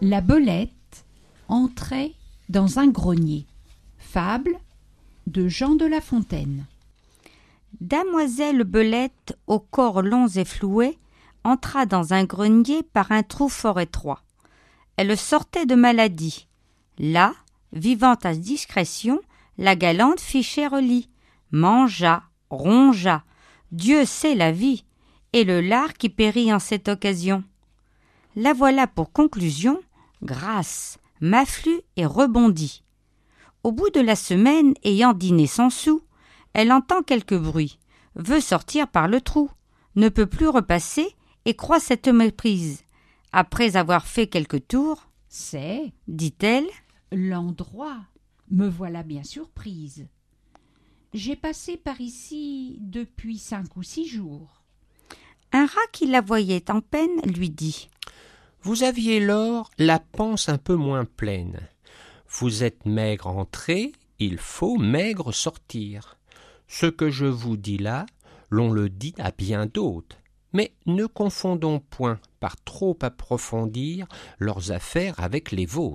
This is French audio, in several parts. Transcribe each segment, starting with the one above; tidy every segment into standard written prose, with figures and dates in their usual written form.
La belette entrait dans un grenier. Fable de Jean de La Fontaine. Damoiselle Belette, aux corps longs et floués, entra dans un grenier par un trou fort étroit. Elle sortait de maladie. Là, vivant à discrétion, la galante fit cher lit, mangea, rongea, Dieu sait la vie, et le lard qui périt en cette occasion. La voilà pour conclusion, grasse, m'afflue et rebondit. Au bout de la semaine, ayant dîné sans sou, elle entend quelque bruit, veut sortir par le trou, ne peut plus repasser et croit cette méprise. Après avoir fait quelques tours, « C'est, dit-elle, l'endroit, me voilà bien surprise. J'ai passé par ici depuis 5 ou 6 jours. » Un rat qui la voyait en peine lui dit « Vous aviez lors la panse un peu moins pleine. Vous êtes maigre entrée, il faut maigre sortir. Ce que je vous dis là, l'on le dit à bien d'autres. Mais ne confondons point par trop approfondir leurs affaires avec les vôtres. »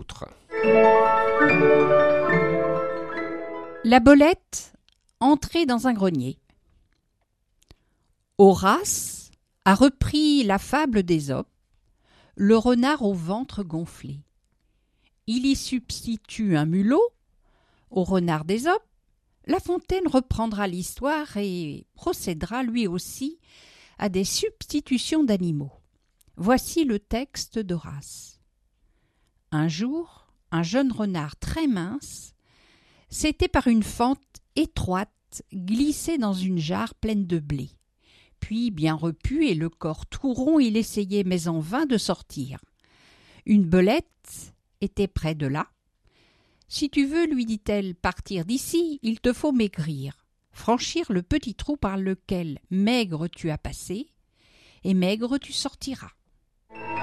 La belette entrait dans un grenier. Horace a repris la fable d'Ésope, le renard au ventre gonflé. Il y substitue un mulot au renard d'Ésope. La Fontaine reprendra l'histoire et procédera lui aussi à des substitutions d'animaux. Voici le texte d'Horace. Un jour, un jeune renard très mince s'était par une fente étroite glissé dans une jarre pleine de blé. Puis, bien repu et le corps tout rond, il essayait, mais en vain, de sortir. Une belette était près de là. « Si tu veux, lui dit-elle, partir d'ici, il te faut maigrir, franchir le petit trou par lequel maigre tu as passé, et maigre tu sortiras. »